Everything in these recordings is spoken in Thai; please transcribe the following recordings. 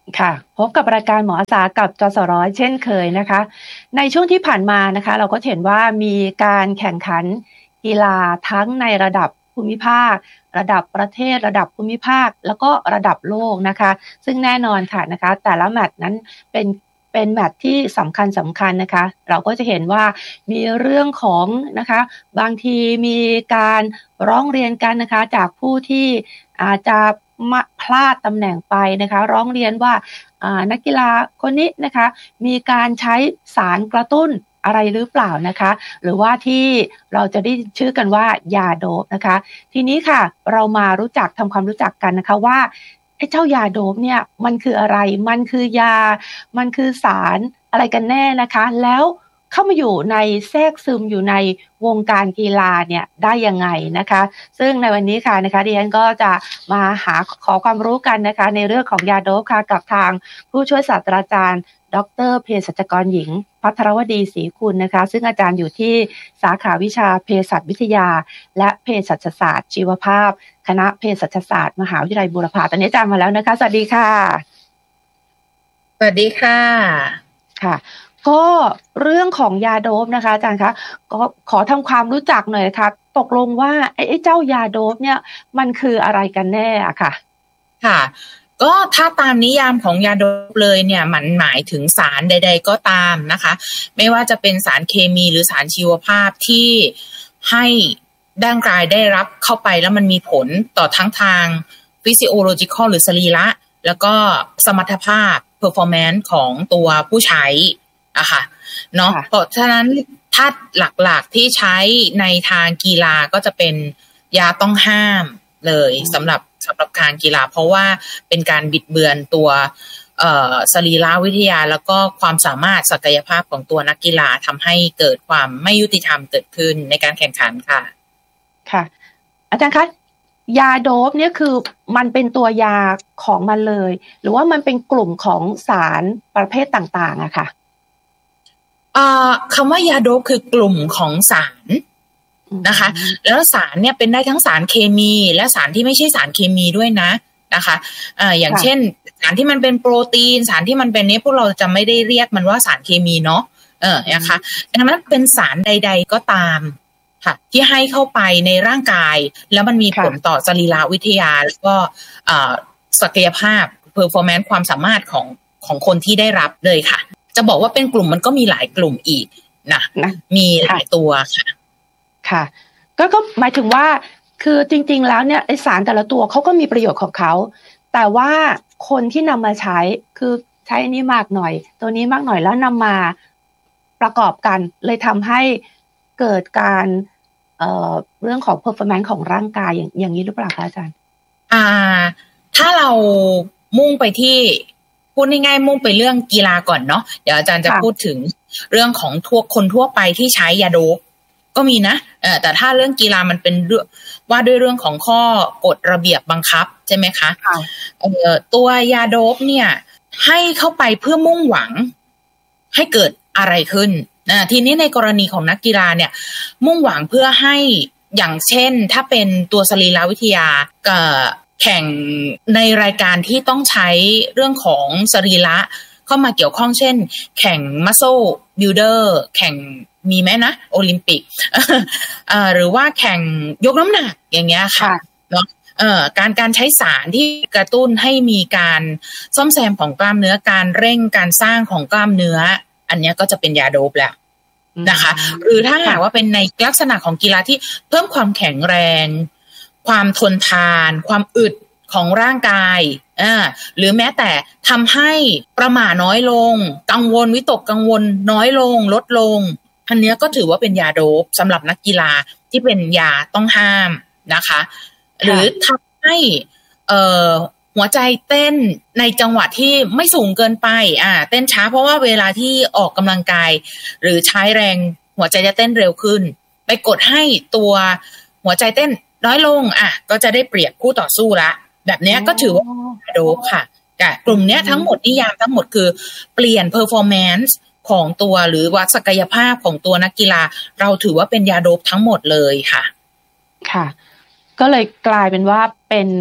ค่ะพบกับรายการหมออาสากับจสร้อยเช่นเคยนะคะในช่วงที่ผ่านมานะคะเราก็เห็นว่ามีการแข่งขันกีฬาทั้งในระดับภูมิภาคระดับประเทศระดับภูมิภาคแล้วก็ระดับโลกนะคะซึ่งแน่นอนค่ะนะคะแต่ละแมตช์นั้นเป็นแมตช์ที่สำคัญนะคะเราก็จะเห็นว่ามีเรื่องของนะคะบางทีมีการร้องเรียนกันนะคะจากผู้ที่อาจจะพลาดตำแหน่งไปนะคะร้องเรียนว่านักกีฬาคนนี้นะคะมีการใช้สารกระตุ้นอะไรหรือเปล่านะคะหรือว่าที่เราจะได้ชื่อกันว่ายาโดปนะคะทีนี้ค่ะเรามาทำความรู้จักกันนะคะว่าไอ้เจ้ายาโดปเนี่ยมันคืออะไรมันคือยามันคือสารอะไรกันแน่นะคะแล้วเข้ามาอยู่ในแทรกซึมอยู่ในวงการกีฬาเนี่ยได้ยังไงนะคะซึ่งในวันนี้ค่ะนะคะดิฉันก็จะมาขอความรู้กันนะคะในเรื่องของยาโดปค่ะกับทางผู้ช่วยศาสตราจารย์ดร.เภสัชกรหญิงภัทรวดีศรีคุณนะคะซึ่งอาจารย์อยู่ที่สาขาวิชาเภสัชวิทยาและเภสัชศาสตร์ชีวภาพคณะเภสัชศาสตร์มหาวิทยาลัยบูรพาตอนนี้อาจารย์มาแล้วนะคะสวัสดีค่ะสวัสดีค่ะค่ะก็เรื่องของยาโดปนะคะอาจารย์คะก็ขอทำความรู้จักหน่อยค่ะตกลงว่าไอ้เจ้ายาโดปเนี่ยมันคืออะไรกันแน่อะค่ะค่ะก็ถ้าตามนิยามของยาโดปเลยเนี่ยมันหมายถึงสารใดๆก็ตามนะคะไม่ว่าจะเป็นสารเคมีหรือสารชีวภาพที่ให้ร่างกายได้รับเข้าไปแล้วมันมีผลต่อทั้งทาง physiological หรือสรีระแล้วก็สมรรถภาพ performance ของตัวผู้ใช้อะค่ะเนาะเพราะฉะนั้นถ้าหลักๆที่ใช้ในทางกีฬาก็จะเป็นยาต้องห้ามเลยสำหรับการกีฬาเพราะว่าเป็นการบิดเบือนตัวสรีรวิทยาแล้วก็ความสามารถศักยภาพของตัวนักกีฬาทำให้เกิดความไม่ยุติธรรมเกิดขึ้นในการแข่งขันค่ะค่ะอาจารย์คะยาโดปเนี่ยคือมันเป็นตัวยาของมันเลยหรือว่ามันเป็นกลุ่มของสารประเภทต่างๆอะค่ะคำว่ายาโดปคือกลุ่มของสารนะคะแล้วสารเนี่ยเป็นได้ทั้งสารเคมีและสารที่ไม่ใช่สารเคมีด้วยนะคะอย่างเช่นสารที่มันเป็นโปรตีนสารที่มันเป็นนี้พวกเราจะไม่ได้เรียกมันว่าสารเคมีเนาะนะคะดังนั้นเป็นสารใดๆก็ตามค่ะที่ให้เข้าไปในร่างกายแล้วมันมีผลต่อสรีรวิทยาแล้วก็ศักยภาพ performance ความสามารถของคนที่ได้รับเลยค่ะจะบอกว่าเป็นกลุ่มมันก็มีหลายกลุ่มอีกนะมีหลายตัวค่ะค่ะก็หมายถึงว่าคือจริงๆแล้วเนี่ยไอสารแต่ละตัวเขาก็มีประโยชน์ของเขาแต่ว่าคนที่นำมาใช้คือใช้อันนี้มากหน่อยตัวนี้มากหน่อยแล้วนำมาประกอบกันเลยทำให้เกิดการเรื่องของ performance ของร่างกายอย่างนี้หรือเปล่าคะอาจารย์ถ้าเรามุ่งไปที่พูดง่ายๆมุ่งไปเรื่องกีฬาก่อนเนาะเดี๋ยวอาจารย์จะพูดถึงเรื่องของคนทั่วไปที่ใช้ยาโดปก็มีนะแต่ถ้าเรื่องกีฬามันเป็นว่าด้วยเรื่องของข้อกฎระเบียบบังคับใช่ไหมคะตัวยาโดปเนี่ยให้เข้าไปเพื่อมุ่งหวังให้เกิดอะไรขึ้นทีนี้ในกรณีของนักกีฬาเนี่ยมุ่งหวังเพื่อให้อย่างเช่นถ้าเป็นตัวสรีรวิทยาแข่งในรายการที่ต้องใช้เรื่องของสรีระเข้ามาเกี่ยวข้องเช่นแข่ง muscle builder แข่งมีไหมนะโอลิมปิกหรือว่าแข่งยกน้ำหนักอย่างเงี้ยค่ะเนาะการใช้สารที่กระตุ้นให้มีการซ่อมแซมของกล้ามเนื้อการเร่งการสร้างของกล้ามเนื้ออันนี้ก็จะเป็นยาโดปแล้วนะคะหรือถ้าหากว่าเป็นในลักษณะของกีฬาที่เพิ่มความแข็งแรงความทนทานความอึดของร่างกายหรือแม้แต่ทำให้ประหม่าน้อยลงกังวลวิตกกังวลน้อยลงลดลงอันนี้ก็ถือว่าเป็นยาโดปสำหรับนักกีฬาที่เป็นยาต้องห้ามนะคะหรือทำให้หัวใจเต้นในจังหวะที่ไม่สูงเกินไปเต้นช้าเพราะว่าเวลาที่ออกกำลังกายหรือใช้แรงหัวใจจะเต้นเร็วขึ้นไปกดให้ตัวหัวใจเต้นน้อยลงก็จะได้เปรียบคู่ต่อสู้ละแบบนี้ก็ถือว่ายาโดปค่ะกลุ่มนี้ทั้งหมดนิยามทั้งหมดคือเปลี่ยน performance ของตัวหรือว่าศักยภาพของตัวนักกีฬาเราถือว่าเป็นยาโดปทั้งหมดเลยค่ะค่ะก็เลยกลายเป็นว่าเป็น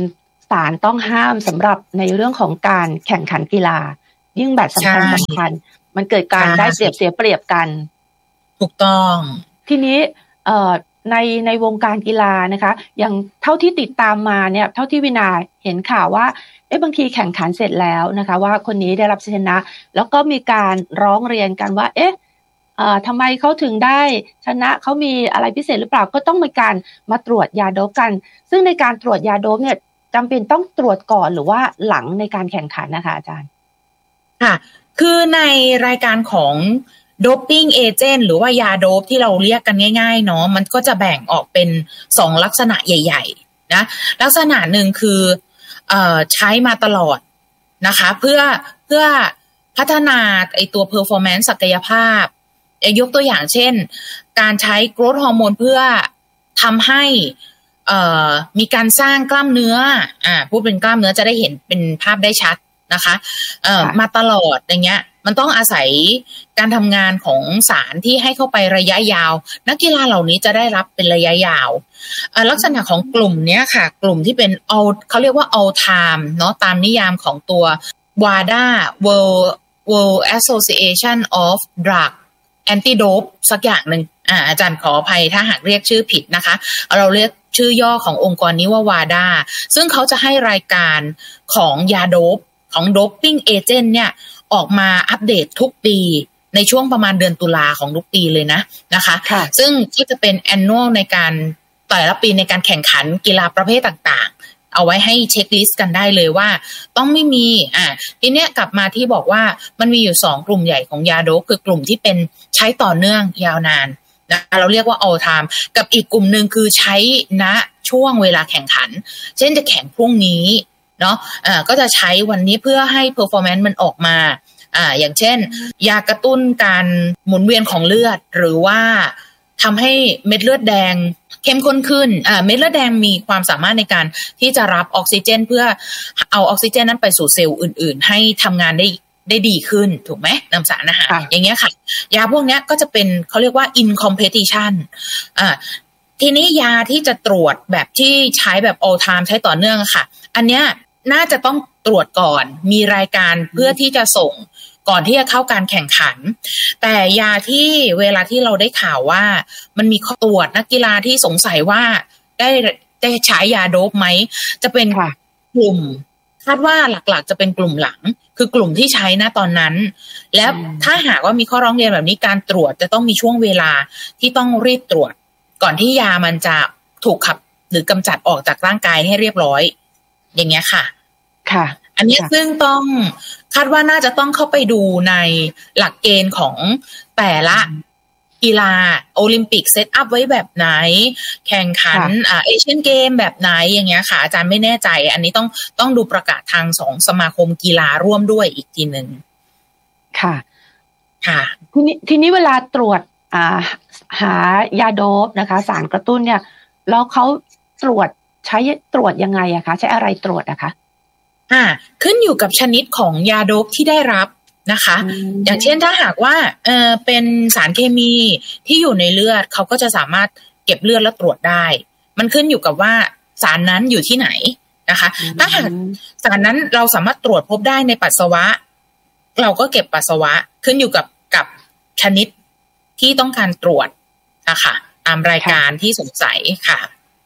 สารต้องห้ามสำหรับในเรื่องของการแข่งขันกีฬายิ่งแบตสำคัญมันเกิดการได้เปรียบเสียเปรียบกันถูกต้องทีนี้ในวงการกีฬานะคะอย่างเท่าที่ติดตามมาเนี่ยเท่าที่วินาเห็นข่าวว่าบางทีแข่งขันเสร็จแล้วนะคะว่าคนนี้ได้รับชัยชนะแล้วก็มีการร้องเรียนกันว่าทำไมเขาถึงได้ชนะเขามีอะไรพิเศษหรือเปล่าก็ต้องมีการมาตรวจยาโดปกันซึ่งในการตรวจยาโดปเนี่ยจำเป็นต้องตรวจก่อนหรือว่าหลังในการแข่งขันนะคะอาจารย์ค่ะคือในรายการของdoping agent หรือว่ายาโดปที่เราเรียกกันง่ายๆเนาะมันก็จะแบ่งออกเป็น2ลักษณะใหญ่ๆนะลักษณะหนึ่งคือใช้มาตลอดนะคะเพื่อพัฒนาไอตัว performance ศักยภาพยกตัวอย่างเช่นการใช้ growth hormone เพื่อทำให้มีการสร้างกล้ามเนื้อพูดเป็นกล้ามเนื้อจะได้เห็นเป็นภาพได้ชัดนะคะมาตลอดอย่างเงี้ยมันต้องอาศัยการทำงานของสารที่ให้เข้าไประยะยาวนักกีฬาเหล่านี้จะได้รับเป็นระยะยาวลักษณะของกลุ่มเนี้ยค่ะกลุ่มที่เป็นเขาเรียกว่า all time เนาะตามนิยามของตัว WADA World Association of Drug Anti-Dope สักอย่างหนึ่งอาจารย์ขออภัยถ้าหากเรียกชื่อผิดนะคะเราเรียกชื่อย่อขององค์กรนี้ว่า WADA ซึ่งเขาจะให้รายการของยาโดปของ doping agent เนี่ยออกมาอัปเดตทุกปีในช่วงประมาณเดือนตุลาของทุกปีเลยนะคะซึ่งก็จะเป็น annual ในการแต่ละปีในการแข่งขันกีฬาประเภทต่างๆเอาไว้ให้เช็คลิสต์กันได้เลยว่าต้องไม่มีทีเนี้ยกลับมาที่บอกว่ามันมีอยู่2กลุ่มใหญ่ของยาโดปคือกลุ่มที่เป็นใช้ต่อเนื่องยาวนานนะเราเรียกว่า all time กับอีกกลุ่มนึงคือใช้ณช่วงเวลาแข่งขันเช่นจะแข่งพรุ่งนี้เนาะก็จะใช้วันนี้เพื่อให้ performance มันออกมาอย่างเช่นยากระตุ้นการหมุนเวียนของเลือดหรือว่าทำให้เม็ดเลือดแดงเข้มข้นขึ้นเม็ดเลือดแดงมีความสามารถในการที่จะรับออกซิเจนเพื่อเอาออกซิเจนนั้นไปสู่เซลล์อื่นๆให้ทำงานได้ดีขึ้นถูกไหมนำสารอาหารอย่างเงี้ยค่ะยาพวกนี้ก็จะเป็นเขาเรียกว่า in competition ทีนี้ยาที่จะตรวจแบบที่ใช้แบบ all time ใช้ต่อเนื่องค่ะอันเนี้ยน่าจะต้องตรวจก่อนมีรายการเพื่อที่จะส่งก่อนที่จะเข้าการแข่งขันแต่ยาที่เวลาที่เราได้ข่าวว่ามันมีข้อตรวจนักกีฬาที่สงสัยว่าได้ใช้ยาโดปไหมจะเป็นกลุ่มคาดว่าหลักๆจะเป็นกลุ่มหลังคือกลุ่มที่ใช้ณตอนนั้นแล้วถ้าหากว่ามีข้อร้องเรียนแบบนี้การตรวจจะต้องมีช่วงเวลาที่ต้องรีบตรวจก่อนที่ยามันจะถูกขับหรือกำจัดออกจากร่างกายให้เรียบร้อยอย่างเงี้ยค่ะอันนี้ซึ่งต้องคาดว่าน่าจะต้องเข้าไปดูในหลักเกณฑ์ของแต่ละกีฬาโอลิมปิกเซตอัพไว้แบบไหนแข่งขันเอเชียนเกมแบบไหนอย่างเงี้ยค่ะอาจารย์ไม่แน่ใจอันนี้ต้องดูประกาศทาง2สมาคมกีฬาร่วมด้วยอีกทีนึงค่ะทีนี้เวลาตรวจหายาโดปนะคะสารกระตุ้นเนี่ยแล้วเขาใช้ตรวจยังไงอะคะใช้อะไรตรวจอะคะขึ้นอยู่กับชนิดของยาโดปที่ได้รับนะคะอย่างเช่นถ้าหากว่าเป็นสารเคมีที่อยู่ในเลือดเขาก็จะสามารถเก็บเลือดแล้วตรวจได้มันขึ้นอยู่กับว่าสารนั้นอยู่ที่ไหนนะคะถ้าหากสารนั้นเราสามารถตรวจพบได้ในปัสสาวะเราก็เก็บปัสสาวะขึ้นอยู่กับชนิดที่ต้องการตรวจนะคะตามรายการที่สงสัยค่ะ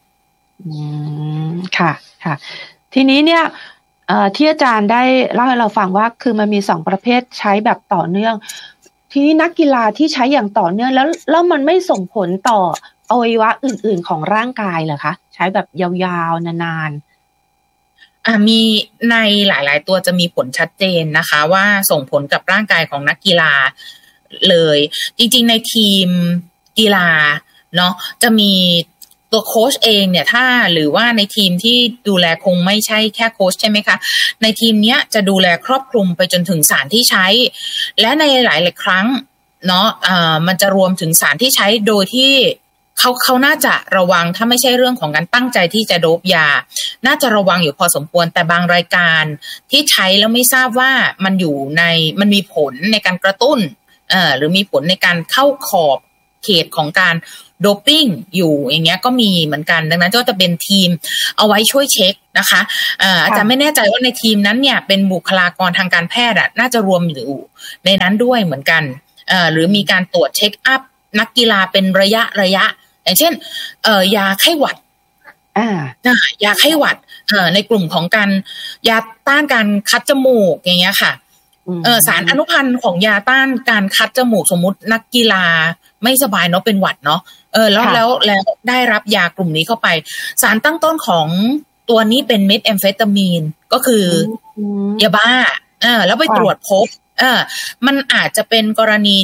ค่ะทีนี้เนี่ยที่อาจารย์ได้เล่าให้เราฟังว่าคือมันมี2ประเภทใช้แบบต่อเนื่องทีนี้นักกีฬาที่ใช้อย่างต่อเนื่องแล้วมันไม่ส่งผลต่ออวัยวะอื่นๆของร่างกายเหรอคะใช้แบบยาวๆนานๆมีในหลายๆตัวจะมีผลชัดเจนนะคะว่าส่งผลกับร่างกายของนักกีฬาเลยจริงๆในทีมกีฬาเนาะจะมีตัวโค้ชเองเนี่ยถ้าหรือว่าในทีมที่ดูแลคงไม่ใช่แค่โค้ชใช่ไหมคะในทีมเนี้ยจะดูแลครอบคลุมไปจนถึงสารที่ใช้และในหลายๆครั้งเนาะมันจะรวมถึงสารที่ใช้โดยที่เขาน่าจะระวังถ้าไม่ใช่เรื่องของการตั้งใจที่จะโดปยาน่าจะระวังอยู่พอสมควรแต่บางรายการที่ใช้แล้วไม่ทราบว่ามันมีผลในการกระตุ้นหรือมีผลในการเข้าขอบเขตของการโดปปิ้งอยู่อย่างเงี้ยก็มีเหมือนกันดังนั้นก็จะเป็นทีมเอาไว้ช่วยเช็คนะคะอาจารย์ไม่แน่ใจว่าในทีมนั้นเนี่ยเป็นบุคลากรทางการแพทย์น่าจะรวมอยู่ในนั้นด้วยเหมือนกันหรือมีการตรวจเช็คอัพนักกีฬาเป็นระยะอย่างเช่นยาไข้หวัดยาไข้หวัดในกลุ่มของการยาต้านการคัดจมูกอย่างเงี้ยค่ะสารอนุพันธ์ของยาต้านการคัดจมูกสมมุตินักกีฬาไม่สบายเนาะเป็นหวัดเนาะแล้วได้รับยากลุ่มนี้เข้าไปสารตั้งต้นของตัวนี้เป็นเมทแอมเฟตามีนก็คือยาบ้าแล้วไปตรวจพบมันอาจจะเป็นกรณี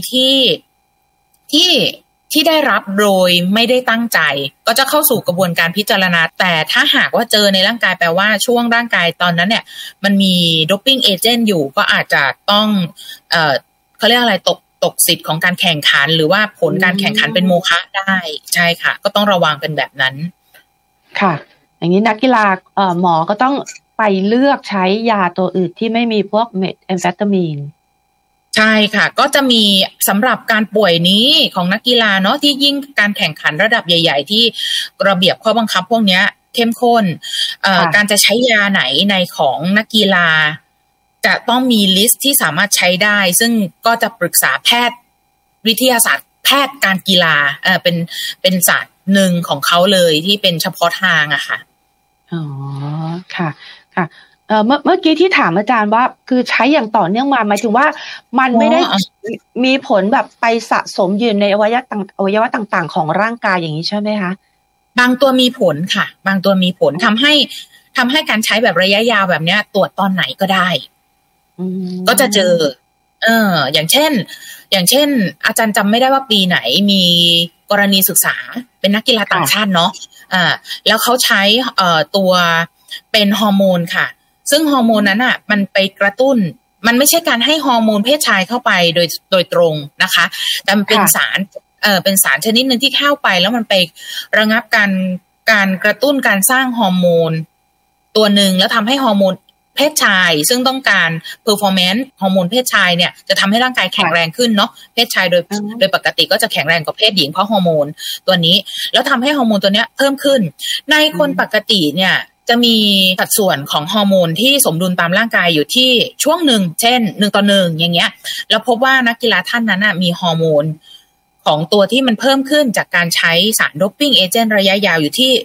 ที่ได้รับโดยไม่ได้ตั้งใจก็จะเข้าสู่กระบวนการพิจารณาแต่ถ้าหากว่าเจอในร่างกายแปลว่าช่วงร่างกายตอนนั้นเนี่ยมันมีโดปปิ้งเอเจนต์อยู่ก็อาจจะต้องเขาเรียกอะไรตกสิทธิ์ของการแข่งขันหรือว่าผลการแข่งขันเป็นโมฆะได้ใช่ค่ะก็ต้องระวังเป็นแบบนั้นค่ะอย่างนี้นักกีฬาหมอก็ต้องไปเลือกใช้ยาตัวอื่นที่ไม่มีพวกเมทแอมเฟตามีนใช่ค่ะก็จะมีสำหรับการป่วยนี้ของนักกีฬาเนาะที่ยิ่งการแข่งขันระดับใหญ่ๆที่ระเบียบข้อบังคับพวกนี้เข้มข้นการจะใช้ยาไหนในของนักกีฬาจะต้องมีลิสต์ที่สามารถใช้ได้ซึ่งก็จะปรึกษาแพทย์วิทยาศาสตร์แพทย์การกีฬาเป็นศาสตร์หนึ่งของเขาเลยที่เป็นเฉพาะทางอะค่ะอ๋อค่ะค่ะเมื่อกี้ที่ถามอาจารย์ว่าคือใช้อย่างต่อเนื่องมาหมายถึงว่ามันไม่ได้มีผลแบบไปสะสมอยู่ในอวัยวะต่างๆของร่างกายอย่างนี้ใช่ไหมคะบางตัวมีผลค่ะบางตัวมีผลทำให้การใช้แบบระยะยาวแบบเนี้ยตรวจตอนไหนก็ได้ก็จะเจออย่างเช่นอาจารย์จำไม่ได้ว่าปีไหนมีกรณีศึกษาเป็นนักกีฬาต่างชาติเนาะแล้วเขาใช้ตัวเป็นฮอร์โมนค่ะซึ่งฮอร์โมนนั้นมันไปกระตุ้นมันไม่ใช่การให้ฮอร์โมนเพศชายเข้าไปโดยตรงนะคะแต่มันเป็นสารชนิดนึงที่เข้าไปแล้วมันไประงับการกระตุ้นการสร้างฮอร์โมนตัวหนึ่งแล้วทำให้ฮอร์โมนเพศชายซึ่งต้องการ performance ฮอร์โมนเพศชายเนี่ยจะทำให้ร่างกายแข็งแรงขึ้นเนาะเพศชายโดยปกติก็จะแข็งแรงกว่าเพศหญิงเพราะฮอร์โมนตัวนี้แล้วทำให้ฮอร์โมนตัวเนี้ยเพิ่มขึ้นในคนปกติเนี่ยจะมีสัดส่วนของฮอร์โมนที่สมดุลตามร่างกายอยู่ที่ช่วงหนึ่งเช่น1:1อย่างเงี้ยแล้วพบว่านักกีฬาท่านนั้นมีฮอร์โมนของตัวที่มันเพิ่มขึ้นจากการใช้สารโดปปิ้งเอเจนต์ระยะยาวอยู่ที่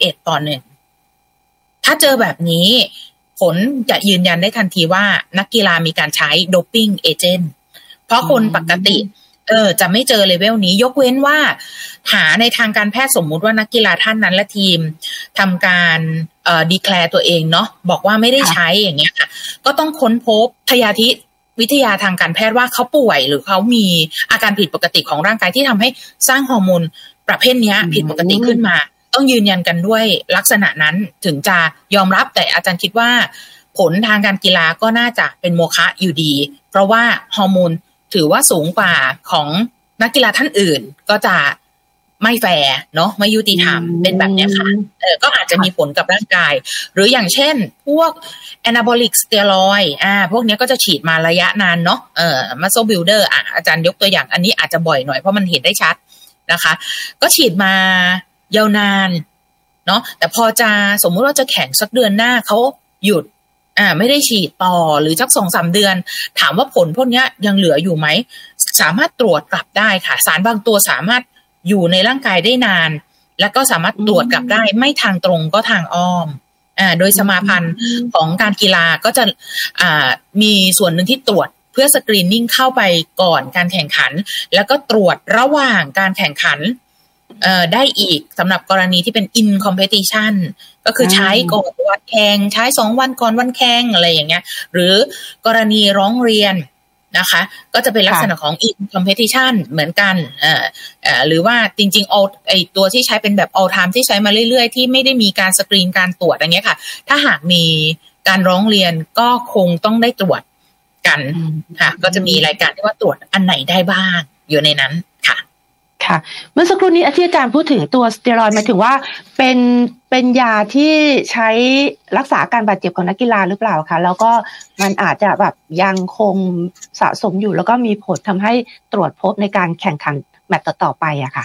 11:1ถ้าเจอแบบนี้ผลจะยืนยันได้ทันทีว่านักกีฬามีการใช้โดปปิ้งเอเจนต์เพราะคนปกติจะไม่เจอเลเวลนี้ยกเว้นว่าหาในทางการแพทย์สมมุติว่านักกีฬาท่านนั้นและทีมทำการดีแคลร์ตัวเองเนาะบอกว่าไม่ได้ใช้อย่างเงี้ยค่ะก็ต้องค้นพบทยาธิวิทยาทางการแพทย์ว่าเขาป่วยหรือเขามีอาการผิดปกติของร่างกายที่ทำให้สร้างฮอร์โมนประเภทนี้ผิดปกติขึ้นมาต้องยืนยันกันด้วยลักษณะนั้นถึงจะยอมรับแต่อาจารย์คิดว่าผลทางการกีฬาก็น่าจะเป็นโมฆะอยู่ดีเพราะว่าฮอร์โมนถือว่าสูงกว่าของนักกีฬาท่านอื่นก็จะไม่แฟร์เนาะไม่ยุติธรรมเป็นแบบนี้ค่ะก็อาจจะมีผลกับร่างกายหรืออย่างเช่นพวก anabolic steroid พวกนี้ก็จะฉีดมาระยะนานเนาะmuscle builder อาจารย์ยกตัวอย่างอันนี้อาจจะบ่อยหน่อยเพราะมันเห็นได้ชัดนะคะก็ฉีดมายาวนานเนาะแต่พอจะสมมุติว่าจะแข่งสักเดือนหน้าเขาหยุดไม่ได้ฉีดต่อหรือสัก 2-3 เดือนถามว่าผลพวกนี้ยังเหลืออยู่ไหมสามารถตรวจกลับได้ค่ะสารบางตัวสามารถอยู่ในร่างกายได้นานแล้วก็สามารถตรวจกลับได้ไม่ทางตรงก็ทางอ้อมโดยสมาพันธ์ของการกีฬาก็จะมีส่วนหนึ่งที่ตรวจเพื่อสกรีนนิ่งเข้าไปก่อนการแข่งขันแล้วก็ตรวจระหว่างการแข่งขันได้อีกสำหรับกรณีที่เป็น in competition ก็คือใช้ก่อนวันแข่งใช้2 วันก่อนวันแข่งอะไรอย่างเงี้ยหรือกรณีร้องเรียนนะคะก็จะเป็นลักษณะของ in competition เหมือนกันหรือว่าจริงๆไอตัวที่ใช้เป็นแบบ all time ที่ใช้มาเรื่อยๆที่ไม่ได้มีการสกรีนการตรวจอย่างเงี้ยค่ะถ้าหากมีการร้องเรียนก็คงต้องได้ตรวจกันค่ะก็จะมีรายการที่ว่าตรวจอันไหนได้บ้างอยู่ในนั้นค่ะค่ะเมื่อสักครู่นี้อาจารย์พูดถึงตัวสเตียรอยด์หมายถึงว่าเป็นยาที่ใช้รักษาการบาดเจ็บของนักกีฬาหรือเปล่าคะแล้วก็มันอาจจะแบบยังคงสะสมอยู่แล้วก็มีผลทำให้ตรวจพบในการแข่งขันแมตช์ต่อไปอะค่ะ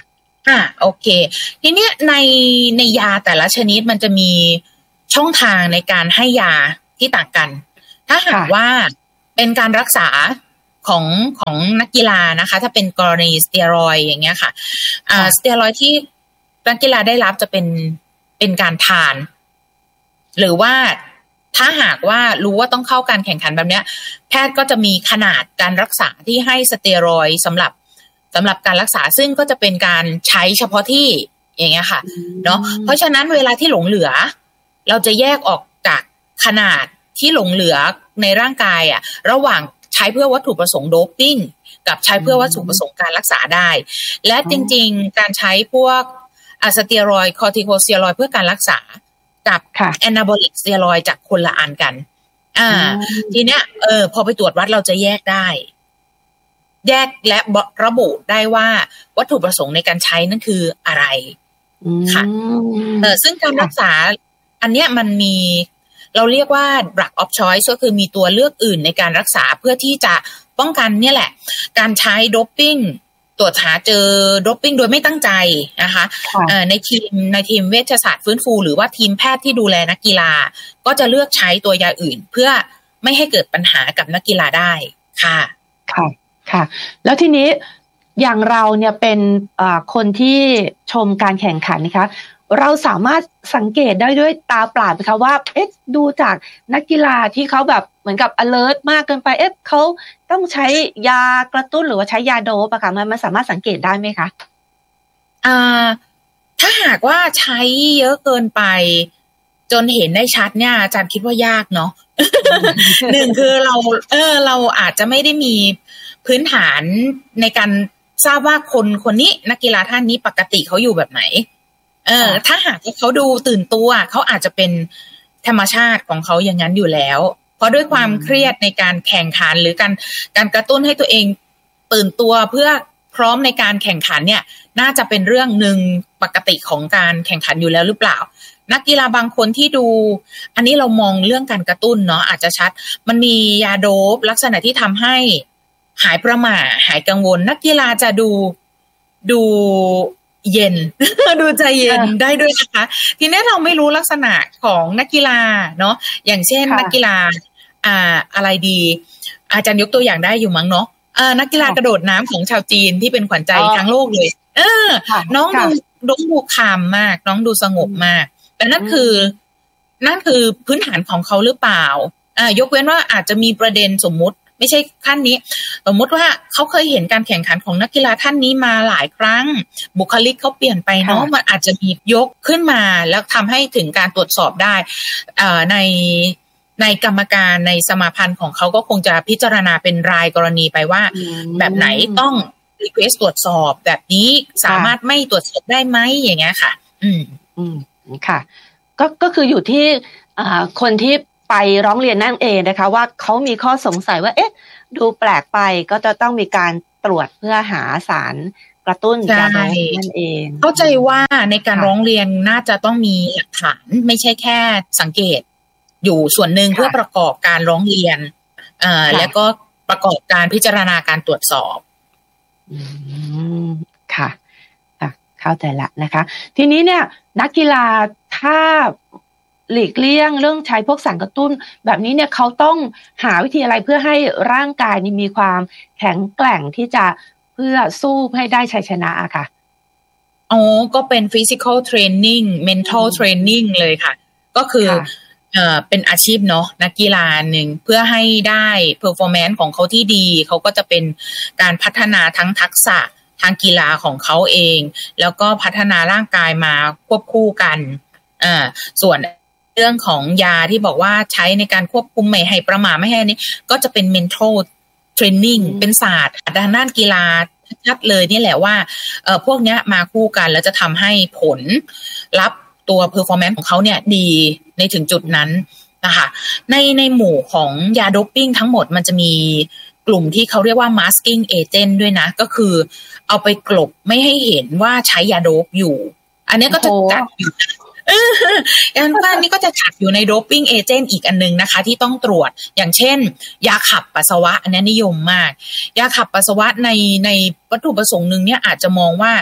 โอเคทีเนี้ยในยาแต่ละชนิดมันจะมีช่องทางในการให้ยาที่ต่างกันถ้าหากว่าเป็นการรักษาของนักกีฬานะคะถ้าเป็นกรณีสเตียรอยด์อย่างเงี้ยค่ะสเตียรอยด์ที่นักกีฬาได้รับจะเป็นการทานหรือว่าถ้าหากว่ารู้ว่าต้องเข้าการแข่งขันแบบเนี้ยแพทย์ก็จะมีขนาดการรักษาที่ให้สเตียรอยด์สำหรับการรักษาซึ่งก็จะเป็นการใช้เฉพาะที่อย่างเงี้ยค่ะเนาะเพราะฉะนั้นเวลาที่หลงเหลือเราจะแยกออกจากขนาดที่หลงเหลือในร่างกายระหว่างใช้เพื่อวัตถุประสงค์โดปปิ้งกับใช้เพื่อวัตถุประสงค์การรักษาได้และจริงๆการใช้พวกสเตียรอยด์คอร์ติโคสเตียรอยด์เพื่อการรักษากับแอนาบอลิกสเตียรอยด์จากคนละอันกันทีเนี้ยพอไปตรวจวัดเราจะแยกได้แยกและระบุได้ว่าวัตถุประสงค์ในการใช้นั่นคืออะไรค่ะซึ่งการรักษาอันเนี้ยมันมีเราเรียกว่า drug of choice ก็คือมีตัวเลือกอื่นในการรักษาเพื่อที่จะป้องกันเนี่ยแหละการใช้โดปปิ้งตรวจหาเจอโดปปิ้งโดยไม่ตั้งใจนะคะในทีมเวชศาสตร์ฟื้นฟูหรือว่าทีมแพทย์ที่ดูแลนักกีฬาก็จะเลือกใช้ตัวยาอื่นเพื่อไม่ให้เกิดปัญหากับนักกีฬาได้ค่ะค่ะแล้วทีนี้อย่างเราเนี่ยเป็นคนที่ชมการแข่งขันนะคะเราสามารถสังเกตได้ด้วยตาเปล่าไหมคะว่าดูจากนักกีฬาที่เขาแบบเหมือนกับ alert มากเกินไปเขาต้องใช้ยากระตุ้นหรือว่าใช้ยาโดปอะค่ะมันสามารถสังเกตได้ไหมคะถ้าหากว่าใช้เยอะเกินไปจนเห็นได้ชัดเนี่ยอาจารย์คิดว่ายากเนาะ หนึ่งคือเราอาจจะไม่ได้มีพื้นฐานในการทราบว่าคนนี้นักกีฬาท่านนี้ปกติเขาอยู่แบบไหนถ้าหากเขาดูตื่นตัวเขาอาจจะเป็นธรรมชาติของเขาอย่างนั้นอยู่แล้วเพราะด้วยความเครียดในการแข่งขันหรือการกระตุ้นให้ตัวเองตื่นตัวเพื่อพร้อมในการแข่งขันเนี่ยน่าจะเป็นเรื่องนึงปกติของการแข่งขันอยู่แล้วหรือเปล่านักกีฬาบางคนที่ดูอันนี้เรามองเรื่องการกระตุ้นเนาะอาจจะชัดมันมียาโดปลักษณะที่ทำให้หายประหม่าหายกังวลนักกีฬาจะดูเย็น ดูใจเย็นได้ด้วยนะคะทีนี้เราไม่รู้ลักษณะของนักกีฬาเนาะอย่างเช่นนักกีฬาอะไรดีอาจารย์ยกตัวอย่างได้อยู่มั้งเนาะนักกีฬากระโดดน้ำของชาวจีนที่เป็นขวัญใจทั้งโลกเลยน้องดูคามมากน้องดูสงบมากแต่นั่นคือพื้นฐานของเขาหรือเปล่ายกเว้นว่าอาจจะมีประเด็นสมมุติไม่ใช่ขั้นนี้สมมติว่าเขาเคยเห็นการแข่งขันของนักกีฬาท่านนี้มาหลายครั้งบุคลิกเขาเปลี่ยนไปเนาะมันอาจจะมียกขึ้นมาแล้วทำให้ถึงการตรวจสอบได้ในกรรมการในสมาพันธ์ของเขาก็คงจะพิจารณาเป็นรายกรณีไปว่าแบบไหนต้องrequest ตรวจสอบแบบนี้สามารถไม่ตรวจสอบได้ไหมอย่างเงี้ยค่ะค่ะก็คืออยู่ที่คนที่ไปร้องเรียนนั่นเองนะคะว่าเขามีข้อสงสัยว่าดูแปลกไปก็จะต้องมีการตรวจเพื่อหาสารกระตุ้นยาโดปนั่นเองเข้าใจว่าในการร้องเรียนน่าจะต้องมีหลักฐานไม่ใช่แค่สังเกตอยู่ส่วนหนึ่งเพื่อประกอบการร้องเรียนแล้วก็ประกอบการพิจารณาการตรวจสอบค่ะเข้าใจละนะคะทีนี้เนี่ยนักกีฬาถ้าหลีกเลี่ยงเรื่องใช้พวกสารกระตุ้นแบบนี้เนี่ยเขาต้องหาวิธีอะไรเพื่อให้ร่างกายนี่มีความแข็งแกร่งที่จะเพื่อสู้ให้ได้ชัยชนะอะค่ะก็เป็น physical training mental training เลยค่ะก็คือเป็นอาชีพเนาะนักกีฬาหนึ่งเพื่อให้ได้ performance ของเขาที่ดีเขาก็จะเป็นการพัฒนาทั้งทักษะทางกีฬาของเขาเองแล้วก็พัฒนาร่างกายมาควบคู่กันส่วนเรื่องของยาที่บอกว่าใช้ในการควบคุมไม่ให้ประมาทไม่ให้นี้ก็จะเป็น mental training เป็นศาสตร์ด้านกีฬาชัดเลยนี่แหละว่าพวกเนี้ยมาคู่กันแล้วจะทำให้ผลลัพธ์ตัว performance ของเขาเนี่ยดีในถึงจุดนั้นนะคะในหมู่ของยาโดปปิ้งทั้งหมดมันจะมีกลุ่มที่เขาเรียกว่า masking agent ด้วยนะก็คือเอาไปกลบไม่ให้เห็นว่าใช้ยาโดปอยู่อันนี้ก็จะจัดอยู่อย่างว่านี่ก็จะจัดอยู่ในโดปปิ้งเอเจนต์อีกอันนึงนะคะที่ต้องตรวจอย่างเช่นยาขับปัสสาวะอันนี้นิยมมากยาขับปัสสาวะในวัตถุประสงค์นึงเนี่ยอาจจะมองว่า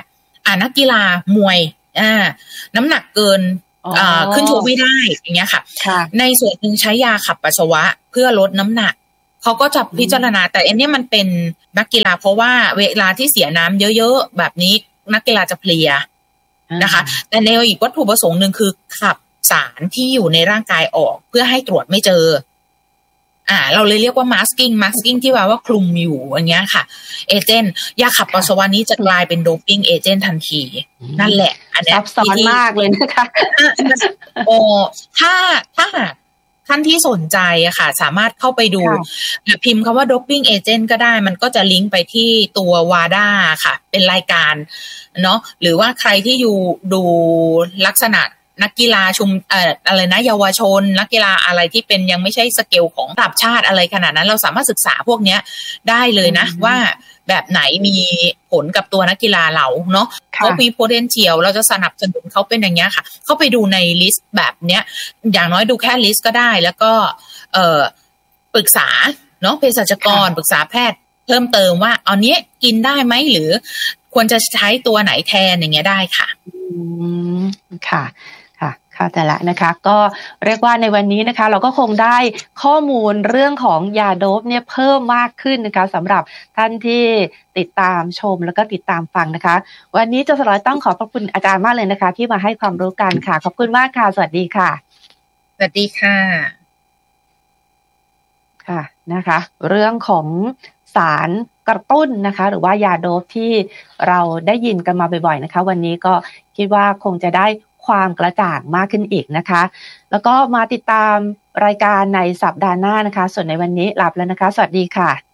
นักกีฬามวยน้ำหนักเกินขึ้นชกไม่ได้อย่างเงี้ยค่ะในส่วนหนึ่งใช้ยาขับปัสสาวะเพื่อลดน้ำหนักเขาก็จะพิจารณาแต่อันนี้มันเป็นนักกีฬาเพราะว่าเวลาที่เสียน้ำเยอะๆแบบนี้นักกีฬาจะเพลียนะคะแต่ในอีกวัตถุประสงค์หนึ่งคือขับสารที่อยู่ในร่างกายออกเพื่อให้ตรวจไม่เจอเราเลยเรียกว่า masking ที่ว่าคลุมอยู่อย่างเงี้ยค่ะเอเจนต์ยาขับปัสสาวะนี้จะกลายเป็นโดปิ้งเอเจนต์ทันทีนั่นแหละอันนี้ซับซ้อนมากเลยนะคะถ้าท่านที่สนใจอะค่ะสามารถเข้าไปดูพิมพ์คำว่า doping agent ก็ได้มันก็จะลิงก์ไปที่ตัว WADA ค่ะเป็นรายการเนาะหรือว่าใครที่อยู่ดูลักษณะนักกีฬาอะไรนะเยาวชนนักกีฬาอะไรที่เป็นยังไม่ใช่สเกลของระดับชาติอะไรขนาดนั้นเราสามารถศึกษาพวกเนี้ยได้เลยนะว่าแบบไหนมีผลกับตัวนักกีฬาเราเนาะเขามี potential เราจะสนับสนุนเขาเป็นอย่างเงี้ยค่ะเข้าไปดูในลิสต์แบบเนี้ยอย่างน้อยดูแค่ลิสต์ก็ได้แล้วก็ปรึกษาเนาะเภสัชกรปรึกษาแพทย์เพิ่มเติมว่าอันนี้กินได้ไหมหรือควรจะใช้ตัวไหนแทนอย่างเงี้ยได้ค่ะค่ะเข้าใจละนะคะก็เรียกว่าในวันนี้นะคะเราก็คงได้ข้อมูลเรื่องของยาโดปเนี่ยเพิ่มมากขึ้นนะคะสำหรับท่านที่ติดตามชมแล้วก็ติดตามฟังนะคะวันนี้จะสร้อยต้องขอบพระคุณอาจารย์มากเลยนะคะที่มาให้ความรู้กันค่ะขอบคุณมากค่ะสวัสดีค่ะสวัสดีค่ะค่ะนะคะเรื่องของสารกระตุ้นนะคะหรือว่ายาโดปที่เราได้ยินกันมาบ่อยๆนะคะวันนี้ก็คิดว่าคงจะได้ความกระจ่างมากขึ้นอีกนะคะแล้วก็มาติดตามรายการในสัปดาห์หน้านะคะส่วนในวันนี้ลาไปแล้วนะคะสวัสดีค่ะ